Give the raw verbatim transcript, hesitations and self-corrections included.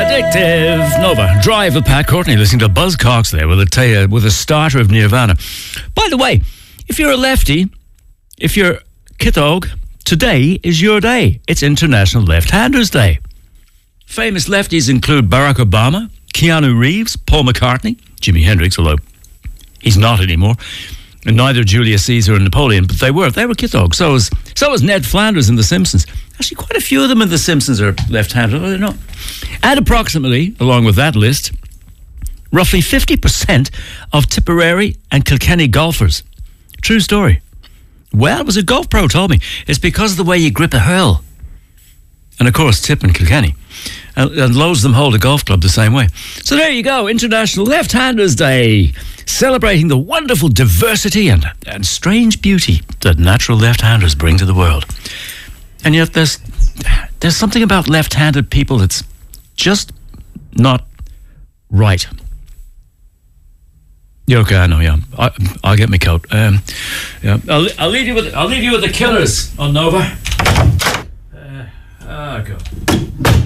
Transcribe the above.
Addictive. Nova. Drive a Pat Courtney listening to Buzzcocks there with a, t- with a starter of Nirvana. By the way, if you're a lefty, if you're Kithog, today is your day. It's International Left-Handers Day. Famous lefties include Barack Obama, Keanu Reeves, Paul McCartney, Jimi Hendrix, although he's not anymore, and neither Julius Caesar and Napoleon, but they were. They were Kithog. So was, so was Ned Flanders in The Simpsons. Actually, quite a few of them in The Simpsons are left-handed, are they not? And approximately, along with that list, roughly fifty percent of Tipperary and Kilkenny golfers. True story. Well, it was a golf pro told me. It's because of the way you grip a hurl. And of course, Tip and Kilkenny. And, and loads of them hold a golf club the same way. So there you go, International Left-Handers Day. Celebrating the wonderful diversity and, and strange beauty that natural left-handers bring to the world. And yet there's there's something about left-handed people that's just not right. Yeah, okay, I know. Yeah, I, I'll get my coat. Um, yeah, I'll, I'll leave you with I'll leave you with the Killers on Nova. Uh, oh God.